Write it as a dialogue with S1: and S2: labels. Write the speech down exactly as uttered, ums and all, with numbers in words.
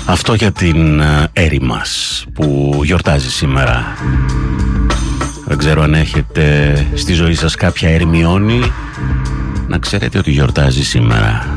S1: Αυτό για την Έρη μας που γιορτάζει σήμερα. Δεν ξέρω αν έχετε στη ζωή σας κάποια Ερμιόνη. Να ξέρετε ότι γιορτάζει σήμερα.